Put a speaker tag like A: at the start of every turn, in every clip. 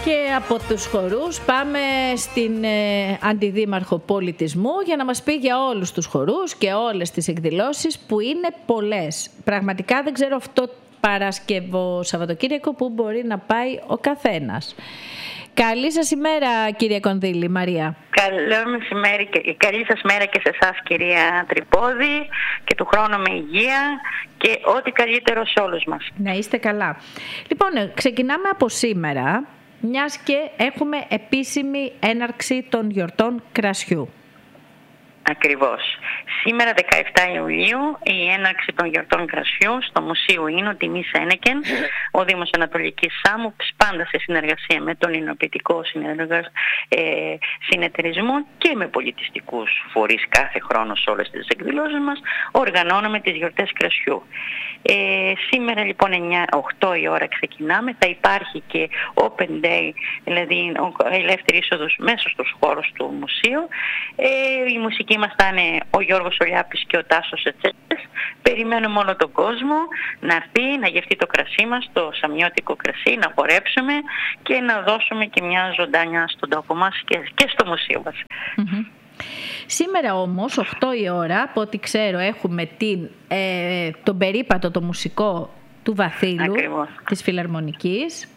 A: Και από τους χορούς πάμε στην Αντιδήμαρχο Πολιτισμού για να μας πει για όλους τους χορούς και όλες τις εκδηλώσεις που είναι πολλές. Πραγματικά δεν ξέρω αυτό Παρασκευό Σαββατοκύριακο που μπορεί να πάει ο καθένας. Καλή σας ημέρα, κυρία Κονδύλη, Μαρία.
B: Καλό μεσημέρι και καλή σας μέρα και σε εσάς, κυρία Τρυπόδη, και του χρόνου με υγεία και ό,τι καλύτερο σε όλους μας.
A: Να είστε καλά. Λοιπόν, ξεκινάμε από σήμερα, μιας και έχουμε επίσημη έναρξη των γιορτών κρασιού.
B: Ακριβώς. Σήμερα 17 Ιουλίου η έναρξη των γιορτών κρασιού στο Μουσείο Ίνου τιμής Ένεκεν, ο Δήμος Ανατολικής Σάμου, πάντα σε συνεργασία με τον Ινοποιητικό Συνεταιρισμό και με πολιτιστικούς φορείς κάθε χρόνο σε όλες τις εκδηλώσεις μας, οργανώνουμε τις γιορτές κρασιού. Σήμερα λοιπόν 8 η ώρα ξεκινάμε, θα υπάρχει και Open Day, δηλαδή ελεύθερη είσοδος μέσα στους χώρους του μουσείου. Η μουσική μας θα είναι ο Γιώργος Ολιάπης και ο Τάσος Ετσέτες. Περιμένουμε όλο τον κόσμο να έρθει, να γευτεί το κρασί μας, το σαμιώτικο κρασί, να χορέψουμε και να δώσουμε και μια ζωντάνια στον τόπο μας και στο μουσείο μας.
A: Σήμερα όμως, 8 η ώρα, από ό,τι ξέρω, έχουμε τον περίπατο, το μουσικό του Βαθύλου, της Φιλαρμονικής.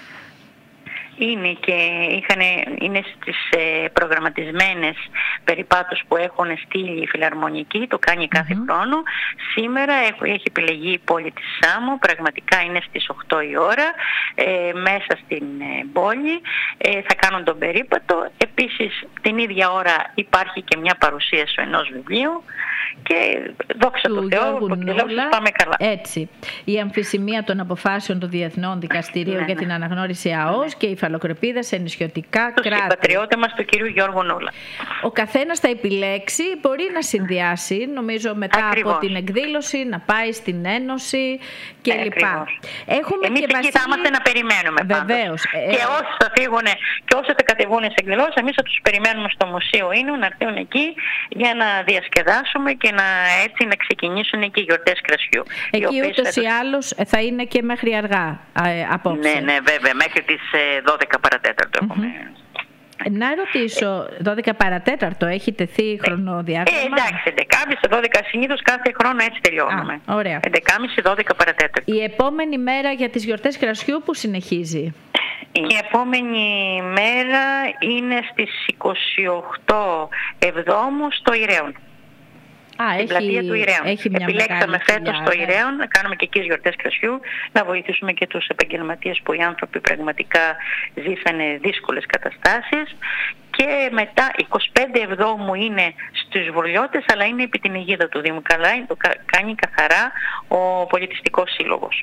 B: Είναι στις προγραμματισμένες περιπάτους που έχουν στείλει η Φιλαρμονική, το κάνει κάθε χρόνο. Σήμερα έχει επιλεγεί η πόλη της Σάμου, πραγματικά είναι στις 8 η ώρα, μέσα στην πόλη, θα κάνουν τον περίπατο. Επίσης την ίδια ώρα υπάρχει και μια παρουσίαση ενός βιβλίου και δόξα τω Θεώ, πάμε καλά.
A: Έτσι, η αμφισημία των αποφάσεων των Διεθνών Δικαστηρίων για την αναγνώριση ΑΟΣ και η υφαλοκρηπίδα σε νησιωτικά κράτη.
B: Τους συμπατριώτε μας του κυρίου Γιώργου Νούλα.
A: Ο καθένας θα επιλέξει, μπορεί να συνδυάσει, νομίζω μετά από την εκδήλωση, να πάει στην Ένωση κλπ.
B: Εμείς εκεί θα είμαστε να περιμένουμε.
A: Βεβαίως.
B: Και όσοι θα φύγουν και όσοι θα κατεβούν σε εκδηλώσεις, εμείς θα τους περιμένουμε στο Μουσείο Ίνου να έρθουν εκεί για να διασκεδάσουμε και έτσι να ξεκινήσουν και οι γιορτές κρασιού.
A: Εκεί ούτως ή άλλως θα είναι και μέχρι αργά απόψε.
B: Ναι, βέβαια, μέχρι τις 12 παρατέταρτο έχουμε.
A: Να ρωτήσω, 12 παρατέταρτο έχει τεθεί χρονοδιάγραμμα?
B: Εντάξει, 11.30, 12 συνήθως κάθε χρόνο έτσι τελειώνουμε.
A: Ωραία.
B: 11.30, 12 παρατέταρτο.
A: Η επόμενη μέρα για τις γιορτές κρασιού που συνεχίζει?
B: Η επόμενη μέρα είναι στις 28 Εβδόμου στο Ηραίον. Στην πλατεία του Ηραίων. Επιλέξαμε φέτος το Ηραίον να κάνουμε και εκεί γιορτές κρασιού, να βοηθήσουμε και τους επαγγελματίες που οι άνθρωποι πραγματικά ζήσανε δύσκολες καταστάσεις. Και μετά 25 Εβδόμου είναι στους Βορειώτες, αλλά είναι επί την αιγίδα του Δήμου. Καλά, το κάνει καθαρά ο Πολιτιστικός Σύλλογος.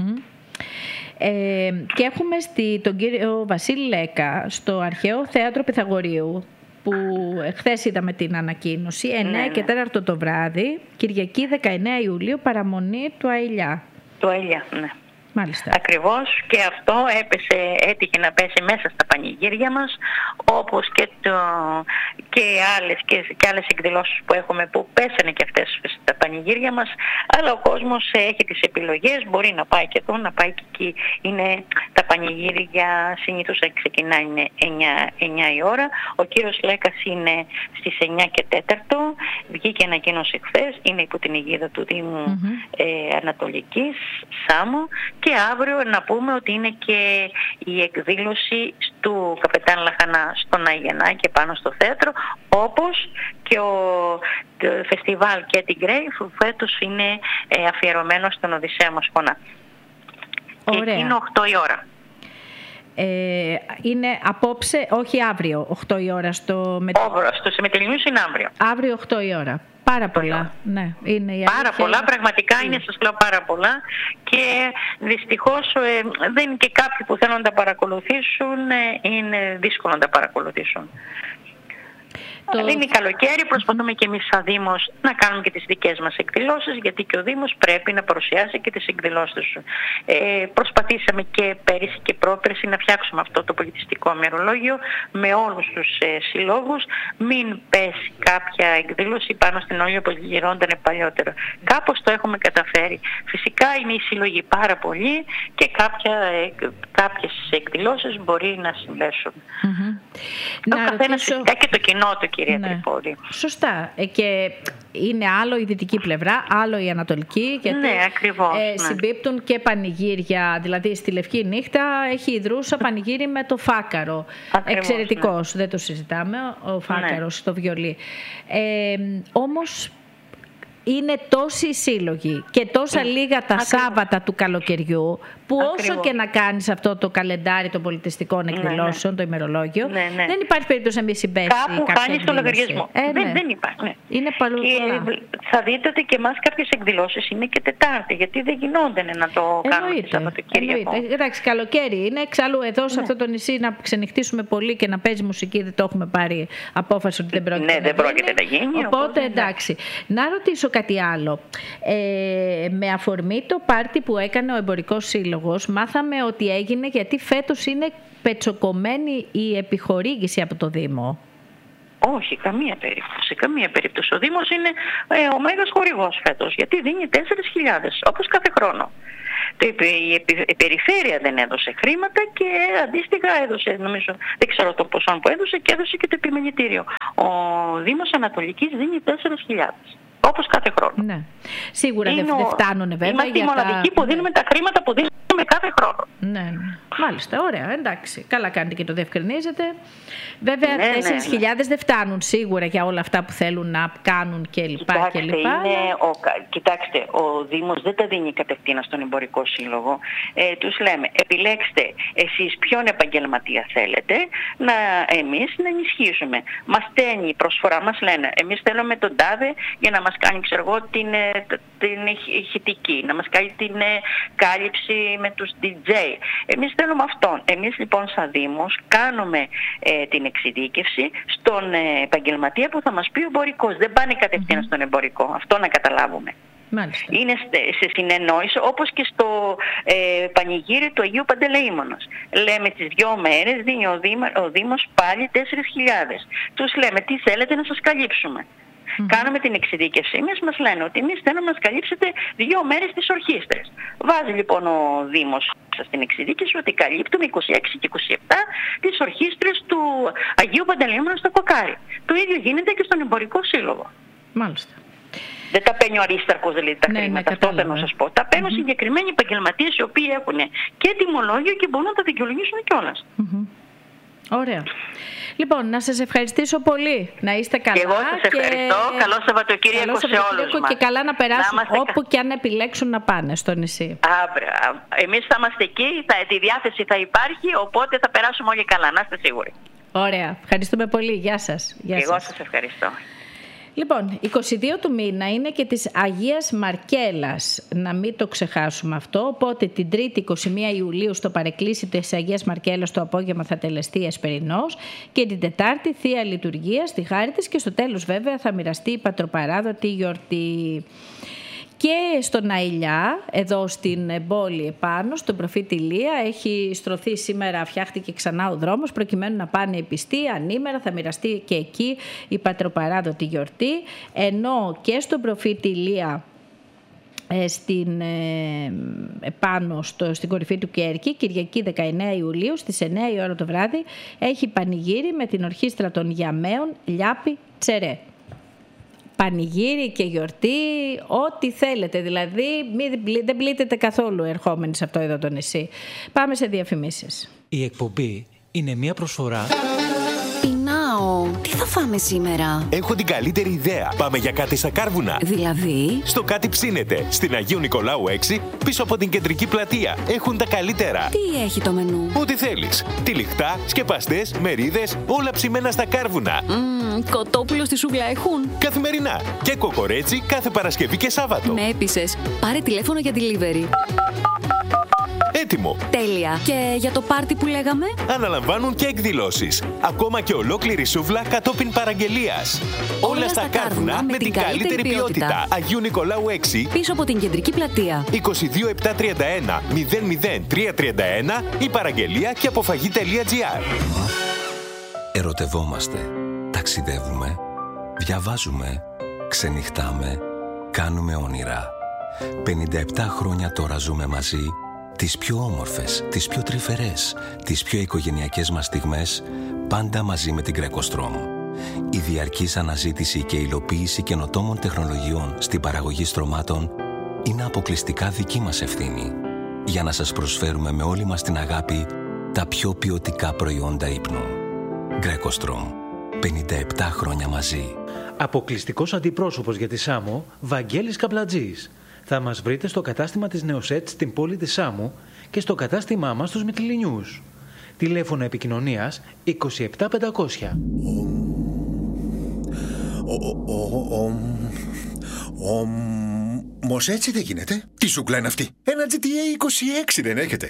A: Και έχουμε τον κύριο Βασίλη Λέκα στο Αρχαίο Θέατρο Πυθαγορείου, που χθες είδαμε την ανακοίνωση, 9 και 4 το βράδυ, Κυριακή 19 Ιουλίου, παραμονή του Αηλιά.
B: Του Αηλιά, ναι.
A: Μάλιστα.
B: Ακριβώς, και αυτό έτυχε να πέσει μέσα στα πανηγύρια μας, όπως και άλλες εκδηλώσεις που έχουμε που πέσανε και αυτές στα πανηγύρια μας, αλλά ο κόσμος έχει τις επιλογές, μπορεί να πάει και εδώ, να πάει και εκεί. Είναι τα πανηγύρια, συνήθως ξεκινάνε 9 η ώρα, ο κύριος Λέκας είναι στις 9 και 4, βγήκε ανακοίνωση χθες, είναι υπό την αιγίδα του Δήμου Ανατολικής Σάμου. Και αύριο να πούμε ότι είναι και η εκδήλωση του Καπετάν Λαχανά στον Αγιανάκη πάνω στο θέατρο, όπως και το φεστιβάλ και την Γκρέι που φέτος είναι αφιερωμένο στον Οδυσσέα Μοσχονά. Και είναι 8 η ώρα.
A: Είναι απόψε, όχι αύριο 8 η ώρα στο
B: Συμμετελεινούς είναι αύριο.
A: Αύριο 8 η ώρα. Πάρα πολλά. Ναι, είναι
B: πάρα πολλά, πραγματικά είναι, σας λέω, πάρα πολλά. Και δυστυχώς δεν είναι και κάποιοι που θέλουν να τα παρακολουθήσουν, είναι δύσκολο να τα παρακολουθήσουν. Είναι καλοκαίρι, προσπαθούμε και εμείς σαν Δήμος να κάνουμε και τις δικές μας εκδηλώσεις, γιατί και ο Δήμος πρέπει να παρουσιάσει και τις εκδηλώσεις του. Προσπαθήσαμε και πέρυσι και πρόπερσι να φτιάξουμε αυτό το πολιτιστικό ημερολόγιο με όλους τους συλλόγους. Μην πέσει κάποια εκδήλωση πάνω στην όλη όπως γινόταν παλιότερα. Κάπως το έχουμε καταφέρει. Φυσικά είναι οι σύλλογοι πάρα πολλοί και κάποιες εκδηλώσεις μπορεί να συμπέσουν. Ο καθένας φυσικά και το κοινό του, κυρία Τρυπόδη.
A: Σωστά. Και είναι άλλο η δυτική πλευρά, άλλο η ανατολική, γιατί
B: ακριβώς,
A: συμπίπτουν και πανηγύρια. Δηλαδή στη Λευκή Νύχτα έχει η Δρούσα πανηγύρι με το Φάκαρο. Εξαιρετικός, δεν το συζητάμε, ο Φάκαρος στο βιολί. Όμως είναι τόσοι σύλλογοι και τόσα λίγα τα Σάββατα του καλοκαιριού, που όσο και να κάνεις αυτό το καλεντάρι των πολιτιστικών εκδηλώσεων, το ημερολόγιο, δεν υπάρχει περίπτωση να μην συμπέσει
B: κάπου χάνεις το λογαριασμό. Δεν υπάρχει.
A: Είναι παλού.
B: Θα δείτε ότι και εμάς κάποιες εκδηλώσεις είναι και Τετάρτη, γιατί δεν γινόταν να το κάνουμε Σαββατοκύριακο.
A: Εντάξει, καλοκαίρι είναι. Εξάλλου εδώ σε αυτό το νησί να ξενυχτήσουμε πολύ και να παίζει μουσική, δεν το έχουμε πάρει απόφαση ότι δεν πρόκειται να γίνει. Οπότε εντάξει. Να ρωτήσω κάτι άλλο. Με αφορμή το πάρτι που έκανε ο Εμπορικός Σύλλογος, μάθαμε ότι έγινε γιατί φέτος είναι πετσοκομμένη η επιχορήγηση από το Δήμο.
B: Όχι, καμία περίπτωση. Ο Δήμος είναι ο μέγας χορηγός φέτος, γιατί δίνει 4.000 όπως κάθε χρόνο. Η περιφέρεια δεν έδωσε χρήματα και αντίστοιχα έδωσε, νομίζω, δεν ξέρω το ποσό που έδωσε, και έδωσε και το επιμελητήριο. Ο Δήμος Ανατολικής δίνει 4.000. Όπως κάθε χρόνο.
A: Ναι. Σίγουρα δεν φτάνουν βέβαια.
B: Είμαστε οι μοναδικοί που δίνουμε τα χρήματα που δίνουμε κάθε χρόνο.
A: Ναι. Μάλιστα, ωραία, εντάξει. Καλά κάνετε και το διευκρινίζετε. Βέβαια, 4.000 δεν φτάνουν σίγουρα για όλα αυτά που θέλουν να κάνουν κλπ.
B: Κοιτάξτε, ο Δήμος δεν τα δίνει κατευθείαν στον Εμπορικό Σύλλογο. Τους λέμε, επιλέξτε εσείς ποιον επαγγελματία θέλετε, εμείς να ενισχύσουμε. Μας στέλνει η προσφορά, μας λένε, εμείς θέλουμε τον τάδε για να μας κάνει, την ηχητική, να μας κάνει την κάλυψη με τους DJ. Εμείς θέλουμε αυτόν. Εμείς λοιπόν σαν Δήμος κάνουμε την εξειδίκευση στον επαγγελματία που θα μας πει ο εμπορικός. Δεν πάνε κατευθείαν στον εμπορικό. Αυτό να καταλάβουμε.
A: Μάλιστα.
B: Είναι σε συνεννόηση, όπως και στο πανηγύρι του Αγίου Παντελεήμονος. Λέμε τις 2 μέρες δίνει ο Δήμος πάλι 4.000. Τους λέμε τι θέλετε να σας καλύψουμε. Κάνουμε την εξειδίκευση. Μας λένε ότι εμείς θέλουμε να μας καλύψετε 2 μέρες τις ορχήστρες. Βάζει λοιπόν ο Δήμος στην εξειδίκευση ότι καλύπτουμε 26 και 27 τις ορχήστρες του Αγίου Παντελεήμονα στο Κοκάρι. Το ίδιο γίνεται και στον Εμπορικό Σύλλογο.
A: Μάλιστα.
B: Δεν τα παίρνει ο Αρίσταρχος δηλαδή τα χρήματα. Αυτό θέλω να σας πω. Τα παίρνουν συγκεκριμένοι επαγγελματίες οι οποίοι έχουν και τιμολόγιο και μπορούν να τα δικαιολογήσουν κιόλας.
A: Ωραία. Λοιπόν, να σας ευχαριστήσω πολύ. Να είστε καλά.
B: Και εγώ σας ευχαριστώ. Καλό Σαββατοκύριακο σε όλους μας.
A: Και καλά να περάσουν όπου και αν επιλέξουν να πάνε στο νησί.
B: Εμείς θα είμαστε εκεί, τη διάθεση θα υπάρχει, οπότε θα περάσουμε όλοι καλά. Να είστε σίγουροι.
A: Ωραία. Ευχαριστούμε πολύ. Γεια σας.
B: Εγώ σας ευχαριστώ.
A: Λοιπόν, 22 του μήνα είναι και της Αγίας Μαρκέλας, να μην το ξεχάσουμε αυτό, οπότε την 3η 21 Ιουλίου στο παρεκκλήσι της Αγίας Μαρκέλας το απόγευμα θα τελεστεί εσπερινός και την Τετάρτη Θεία Λειτουργία στη χάρη της και στο τέλος βέβαια θα μοιραστεί η πατροπαράδοτη γιορτή. Και στον Αηλιά, εδώ στην πόλη επάνω, στον προφήτη Ηλία, έχει στρωθεί σήμερα, φτιάχτηκε ξανά ο δρόμος, προκειμένου να πάνε οι πιστοί. Ανήμερα θα μοιραστεί και εκεί η πατροπαράδοτη γιορτή, ενώ και στον προφήτη Ηλία, επάνω στην κορυφή του Κέρκη, Κυριακή 19 Ιουλίου, στις 9 η ώρα το βράδυ, έχει πανηγύρι με την ορχήστρα των Γιαμαίων Λιάπη Τσερέ. Πανηγύρι και γιορτή, ό,τι θέλετε. Δηλαδή, δεν πλήττετε καθόλου ερχόμενοι σε αυτό εδώ το νησί. Πάμε σε διαφημίσεις.
C: Η εκπομπή είναι μια προσφορά.
D: Πεινάω. Τι θα φάμε σήμερα?
E: Έχω την καλύτερη ιδέα. Πάμε για κάτι στα Κάρβουνα.
D: Δηλαδή?
E: Στο Κάτι Ψήνεται. Στην Αγίου Νικολάου 6, πίσω από την κεντρική πλατεία. Έχουν τα καλύτερα.
D: Τι έχει το μενού?
E: Ό,τι θέλεις. Τυλιχτά, σκεπαστές, μερίδες, όλα ψημένα στα Κάρβουνα.
D: Κοτόπουλο στη σούβλα έχουν?
E: Καθημερινά. Και κοκορέτσι κάθε Παρασκευή και Σάββατο.
D: Με έπεισες. Πάρε τηλέφωνο για delivery.
E: έτοιμο.
D: Τέλεια. Και για το πάρτι που λέγαμε?
E: Αναλαμβάνουν και εκδηλώσεις. Ακόμα και ολόκληρη σούβλα κατόπιν παραγγελίας. Όλα στα κάρβουνα με την καλύτερη ποιότητα. Αγίου Νικολάου 6,
D: πίσω από την κεντρική πλατεία.
E: 22731 00331 ή παραγγελία και αποφαγή.gr.
F: Ερωτευόμαστε, ταξιδεύουμε, διαβάζουμε, ξενυχτάμε, κάνουμε όνειρα. 57 χρόνια τώρα ζούμε μαζί, τις πιο όμορφες, τις πιο τρυφερές, τις πιο οικογενειακές μας στιγμές, πάντα μαζί με την Greco-Strom. Η διαρκής αναζήτηση και υλοποίηση καινοτόμων τεχνολογιών στην παραγωγή στρωμάτων είναι αποκλειστικά δική μας ευθύνη, για να σας προσφέρουμε με όλη μας την αγάπη τα πιο ποιοτικά προϊόντα ύπνου. Greco-Strom. 57 χρόνια μαζί.
C: Αποκλειστικός αντιπρόσωπος για τη Σάμο, Βαγγέλης Καπλατζής. Θα μας βρείτε στο κατάστημα της Νεοσέτ στην πόλη της Σάμου και στο κατάστημά μας στους Μυτιληνιούς. Τηλέφωνο επικοινωνίας 27500.
G: Όμως έτσι δεν γίνεται. Τι σούκλα είναι αυτή? Ένα GTA 26 δεν έχετε?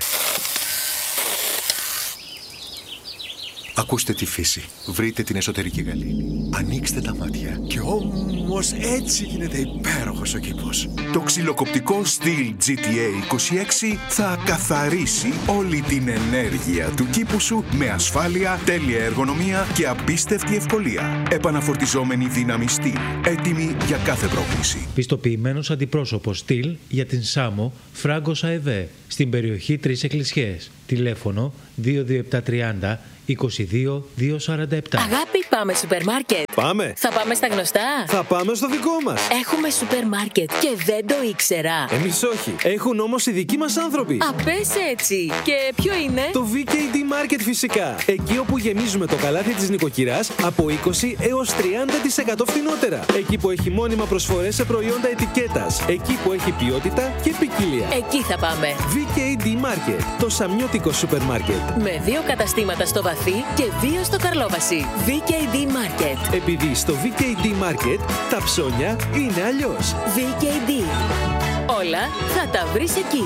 G: Ακούστε τη φύση. Βρείτε την εσωτερική γαλήνη. Ανοίξτε τα μάτια. Και όμως έτσι γίνεται υπέροχος ο κήπος. Το ξυλοκοπτικό στυλ GTA 26 θα καθαρίσει όλη την ενέργεια του κήπου σου με ασφάλεια, τέλεια εργονομία και απίστευτη ευκολία. Επαναφορτιζόμενη δύναμη στυλ. Έτοιμη για κάθε πρόκληση.
C: Πιστοποιημένος αντιπρόσωπος στυλ για την Σάμο, Φράγκος ΑΕΒ, στην περιοχή Τρεις Εκκλησιές. Τηλέφωνο 22730 22-247.
H: Αγάπη, πάμε σούπερ μάρκετ.
I: Πάμε.
H: Θα πάμε στα γνωστά.
I: Θα πάμε στο δικό μας.
H: Έχουμε σούπερ μάρκετ και δεν το ήξερα.
I: Εμείς όχι. Έχουν όμως οι δικοί μας άνθρωποι.
H: Α, πες έτσι. Και ποιο είναι?
I: Το VKD Market φυσικά. Εκεί όπου γεμίζουμε το καλάθι της νοικοκυράς από 20 έως 30% φθηνότερα. Εκεί που έχει μόνιμα προσφορές σε προϊόντα ετικέτας. Εκεί που έχει ποιότητα και ποικιλία.
H: Εκεί θα πάμε.
I: VKD Market. Το σαμιώτικο σούπερ μάρκετ.
H: Με 2 καταστήματα στο Βαθύ και 2 στο Καρλόβαση. VKD Market.
I: Επειδή στο VKD Market τα ψώνια είναι αλλιώς.
H: VKD. Όλα θα τα βρεις εκεί.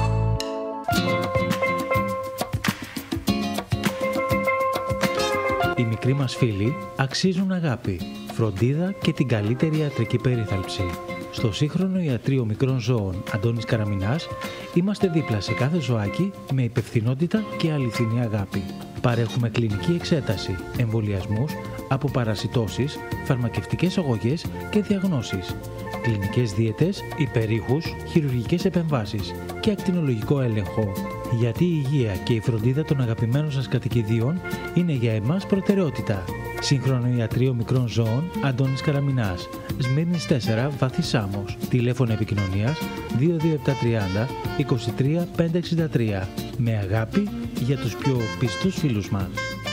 C: Οι μικροί μας φίλοι αξίζουν αγάπη, φροντίδα και την καλύτερη ιατρική περίθαλψη. Στο σύγχρονο ιατρείο μικρών ζώων Αντώνης Καραμινάς είμαστε δίπλα σε κάθε ζωάκι με υπευθυνότητα και αληθινή αγάπη. Παρέχουμε κλινική εξέταση, εμβολιασμούς, αποπαρασιτώσεις, φαρμακευτικές αγωγές και διαγνώσεις, κλινικές δίαιτες, υπερήχους, χειρουργικές επεμβάσεις και ακτινολογικό έλεγχο. Γιατί η υγεία και η φροντίδα των αγαπημένων σας κατοικιδίων είναι για εμάς προτεραιότητα. Σύγχρονο ιατρείο μικρών ζώων Αντώνης Καραμινάς, Σμύρνης 4, Βάθη Σάμος. Τηλέφωνο επικοινωνίας 22730 23 563. Με αγάπη για τους πιο πιστούς φίλους μας.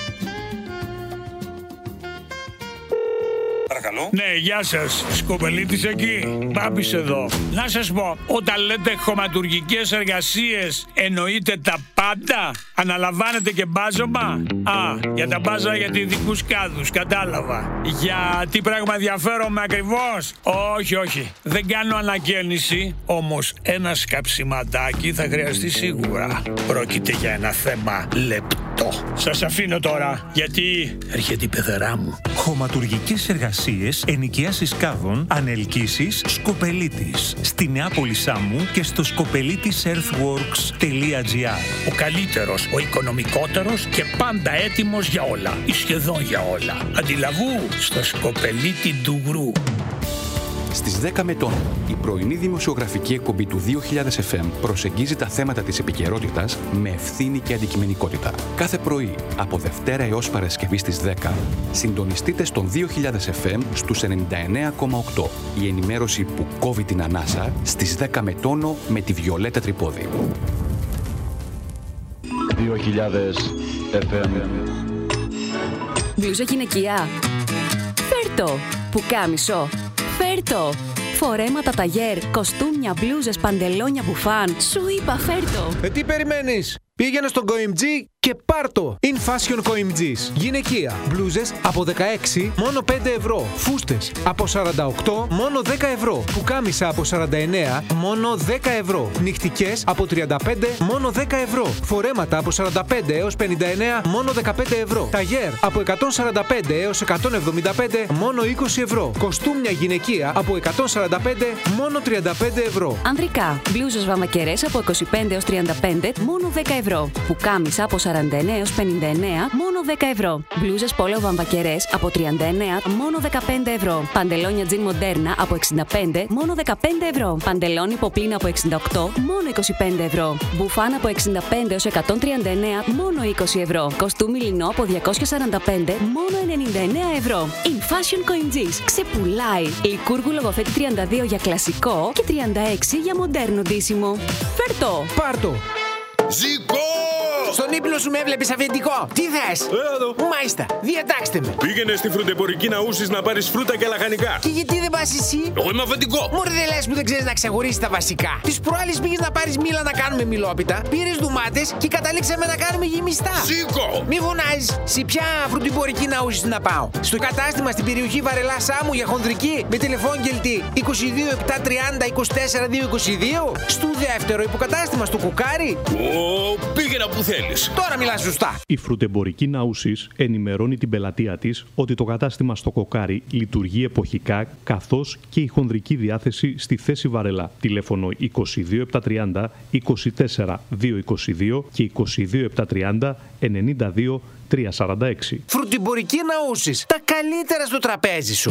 J: Παρακαλώ. Ναι, γεια σας. Σκοπελίτης εκεί. Μπάμπης εδώ. Να σας πω, όταν λέτε χωματουργικές εργασίες, εννοείτε τα πάντα? Αναλαμβάνετε και μπάζωμα? Για τα μπάζα για ειδικούς κάδους, κατάλαβα. Για τι πράγμα ενδιαφέρομαι ακριβώς? Όχι. Δεν κάνω ανακαίνιση, όμως ένα σκαψιματάκι θα χρειαστεί σίγουρα. Πρόκειται για ένα θέμα λεπτό. Σας αφήνω τώρα, γιατί έρχεται η πεθερά μου.
K: Χωματουργικές εργασίες, ενοικίασης κάδων, ανελκύσεις, Σκοπελίτης. Στη Νεάπολη Σάμου και στο skopelitis.earthworks.gr.
J: Ο καλύτερος, ο οικονομικότερος και πάντα έτοιμος για όλα. Ή σχεδόν για όλα. Αντιλαβού στο Σκοπελίτη Ντουγρού.
L: Στις 10 Μετών, η πρωινή δημοσιογραφική εκπομπή του 2000 FM προσεγγίζει τα θέματα της επικαιρότητας με ευθύνη και αντικειμενικότητα. Κάθε πρωί, από Δευτέρα έως Παρασκευή στις 10, συντονιστείτε στον 2000 FM στους 99,8. Η ενημέρωση που κόβει την ανάσα στις 10 Μετώνο με τη Βιολέτα Τρυπόδη.
M: 2000 FM.
D: Μπλούζα γυναικεία. Φέρτο. Πουκάμισο. Φέρτο. Φορέματα ταγέρ, κοστούμια, μπλούζες, παντελόνια, μπουφάν. Σου είπα φέρτο.
I: Τι περιμένεις? Πήγαινε στον COIMG και πάρτο. In Fashion COIMGs. Γυναικεία. Μπλούζες από 16 μόνο 5 ευρώ. Φούστες από 48 μόνο 10 ευρώ. Πουκάμισα από 49 μόνο 10 ευρώ. Νυχτικές από 35 μόνο 10 ευρώ. Φορέματα από 45 έως 59 μόνο 15 ευρώ. Ταγέρ από 145 έως 175 μόνο 20 ευρώ. Κοστούμια γυναικεία από 145 μόνο 35 ευρώ.
D: Ανδρικά. Μπλούζες βαμακερές από 25 έως 35 μόνο 10 ευρώ. Πουκάμισα από 49 έως 59 μόνο 10 ευρώ. Μπλούζες πόλο βαμβακερές από 39 μόνο 15 ευρώ. Παντελόνια τζιν μοντέρνα από 65 μόνο 15 ευρώ. Παντελόνι ποπλίνα από 68 μόνο 25 ευρώ. Μπουφάν από 65 έως 139 μόνο 20 ευρώ. Κοστούμι λινό από 245 μόνο 99 ευρώ. In Fashion COIMGs. Ξεπουλάει. Λικούργου Λογοθέτη 32 για κλασικό και 36 για μοντέρνο ντύσιμο. Φέρτο!
I: Πάρτο!
N: Ζήκω!
O: Στον ύπνο σου με έβλεπες αφεντικό. Τι θες?
N: Εδώ.
O: Μάλιστα, διατάξτε με.
N: Πήγαινε στη φρουτεμπορική Ναούσης να πάρεις φρούτα και λαχανικά.
O: Και γιατί δεν πας εσύ?
N: Εγώ είμαι αφεντικό.
O: Μωρέ, δεν λες που δεν ξέρεις να ξεχωρίσεις τα βασικά. Τις προάλλες πήγες να πάρεις μήλα να κάνουμε μιλόπιτα, πήρες ντουμάτες και καταλήξαμε να κάνουμε γεμιστά.
N: Σήκω!
O: Μη φωνάζεις. Σε ποια φρουτεμπορική Ναούσης να πάω? Στο κατάστημα στην περιοχή Βαρελά Σάμου για χονδρική με τηλεφώνγελτη 22 730 24 222. Στο δεύτερο υποκατάστημα στο Κουκάρι.
N: Πήγαινα που θέλεις.
O: Τώρα μιλάς σωστά.
P: Η φρουτεμπορική Ναούσης ενημερώνει την πελατεία της ότι το κατάστημα στο Κοκάρι λειτουργεί εποχικά, καθώς και η χονδρική διάθεση στη θέση Βαρελά. Τηλέφωνο 22 730 24 222 και 22 730 92 346.
O: Φρουτεμπορική Ναούσης. Τα καλύτερα στο τραπέζι σου.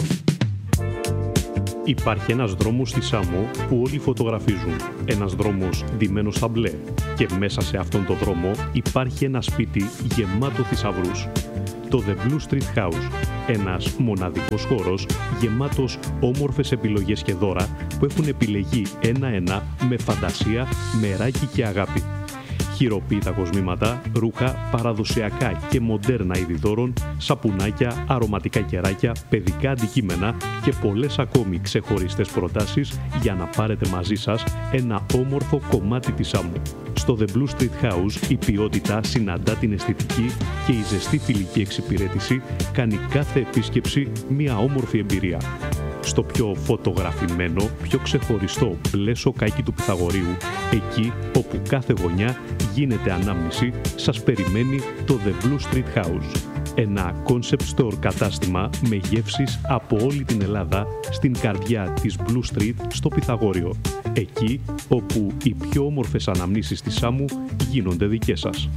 P: Υπάρχει ένας δρόμος στη Σάμο που όλοι φωτογραφίζουν. Ένας δρόμος ντυμένος στα μπλε. Και μέσα σε αυτόν τον δρόμο υπάρχει ένα σπίτι γεμάτο θησαυρούς. Το The Blue Street House. Ένας μοναδικός χώρος γεμάτος όμορφες επιλογές και δώρα που έχουν επιλεγεί ένα-ένα με φαντασία, μεράκι και αγάπη. Χειροποίητα κοσμήματα, ρούχα, παραδοσιακά και μοντέρνα είδη δώρων, σαπουνάκια, αρωματικά κεράκια, παιδικά αντικείμενα και πολλές ακόμη ξεχωριστές προτάσεις για να πάρετε μαζί σας ένα όμορφο κομμάτι της άμμου. Στο The Blue Street House η ποιότητα συναντά την αισθητική και η ζεστή φιλική εξυπηρέτηση κάνει κάθε επίσκεψη μια όμορφη εμπειρία. Στο πιο φωτογραφημένο, πιο ξεχωριστό μπλε σοκάκι του Πυθαγορείου, εκεί όπου κάθε γωνιά γίνεται ανάμνηση, σας περιμένει το The Blue Street House. Ένα concept store κατάστημα με γεύσεις από όλη την Ελλάδα στην καρδιά της Blue Street στο Πυθαγόριο. Εκεί όπου οι πιο όμορφες αναμνήσεις της Σάμου γίνονται δικές σας.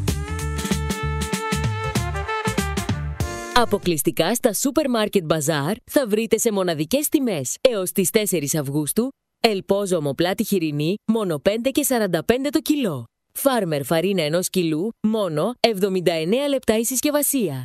H: Αποκλειστικά στα Supermarket Bazaar θα βρείτε σε μοναδικές τιμές έως τις 4 Αυγούστου ελπόζο ομοπλάτη χοιρινή μόνο 5 και 45 το κιλό. Φάρμερ φαρίνα 1 κιλού μόνο 79 λεπτά η συσκευασία.